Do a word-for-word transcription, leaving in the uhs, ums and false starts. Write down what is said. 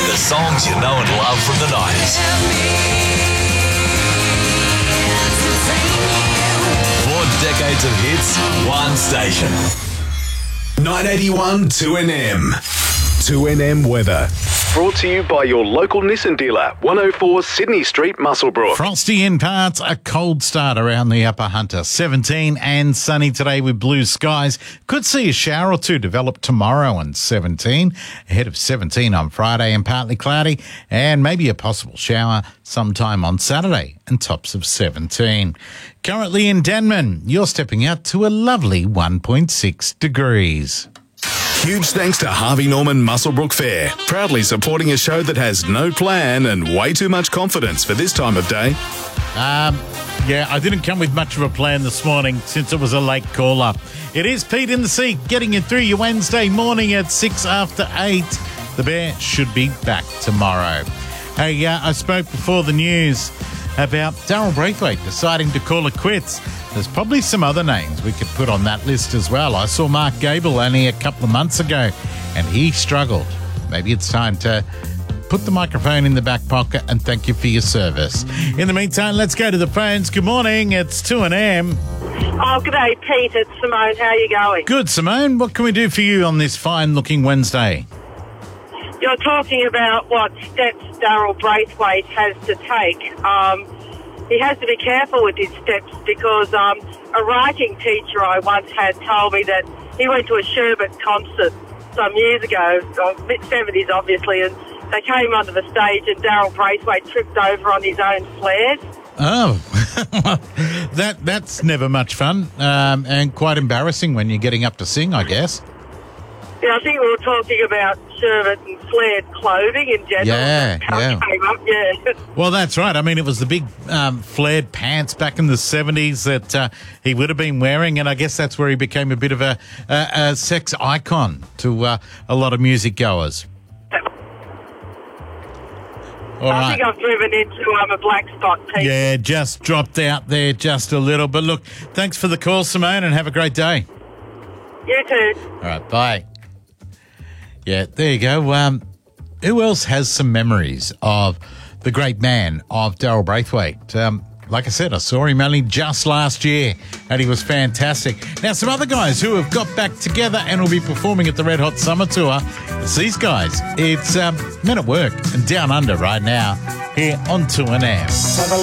The songs you know and love from the nineties. Four decades of hits, one station. nine eighty-one two N M. two N M weather. Brought to you by your local Nissan dealer, one oh four Sydney Street, Muswellbrook. Frosty in parts, a cold start around the Upper Hunter. seventeen and sunny today with blue skies. Could see a shower or two develop tomorrow on seventeen. Ahead of seventeen on Friday and partly cloudy. And maybe a possible shower sometime on Saturday and tops of seventeen. Currently in Denman, you're stepping out to a lovely one point six degrees. Huge thanks to Harvey Norman Muswellbrook Fair, proudly supporting a show that has no plan and way too much confidence for this time of day. Um, yeah, I didn't come with much of a plan this morning since it was a late call-up. It is Pete in the Seat, getting you through your Wednesday morning at six after eight. The Bear should be back tomorrow. Hey, uh, I spoke before the news about Daryl Braithwaite deciding to call it quits. There's probably some other names we could put on that list as well. I saw Mark Gable only a couple of months ago, and he struggled. Maybe it's time to put the microphone in the back pocket and thank you for your service. In the meantime, let's go to the phones. Good morning, it's two N M. Oh, good day, Pete. It's Simone. How are you going? Good, Simone. What can we do for you on this fine-looking Wednesday? You're talking about what steps Daryl Braithwaite has to take. Um, he has to be careful with his steps because um, a writing teacher I once had told me that he went to a Sherbet concert some years ago, mid-seventies obviously, and they came onto the stage and Daryl Braithwaite tripped over on his own flares. Oh, that that's never much fun um, and quite embarrassing when you're getting up to sing, I guess. Yeah, I think we were talking about sherbet and flared clothing in general. Yeah, yeah. Came up, yeah. Well, that's right. I mean, it was the big um, flared pants back in the seventies that uh, he would have been wearing, and I guess that's where he became a bit of a, a, a sex icon to uh, a lot of music goers. All I right. think I've driven into um, a black spot, Pete. Yeah, just dropped out there just a little. But look, thanks for the call, Simone, and have a great day. You too. All right, bye. Yeah, there you go. Um, who else has some memories of the great man of Daryl Braithwaite? Um, like I said, I saw him only just last year, and he was fantastic. Now, some other guys who have got back together and will be performing at the Red Hot Summer Tour. It's these guys. It's um, Men at Work and Down Under right now here on two N M.